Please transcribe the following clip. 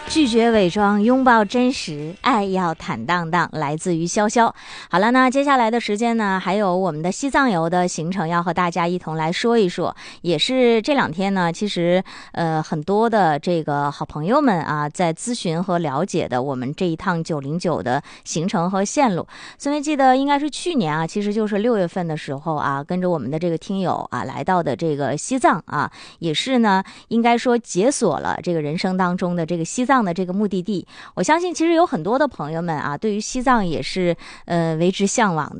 拒绝伪装，拥抱真实，爱要坦荡荡，来自于潇潇。好了，那接下来的时间呢，还有我们的西藏游的行程要和大家一同来说一说。也是这两天呢，其实很多的这个好朋友们啊，在咨询和了解的我们这一趟909的行程和线路。孙维记得应该是去年啊，其实就是6月份的时候啊，跟着我们的这个听友啊来到的这个西藏啊，也是呢，应该说解锁了这个人生当中的这个西藏的这个目的地。我相信其实有很多的朋友们啊，对于西藏也是为之向往的。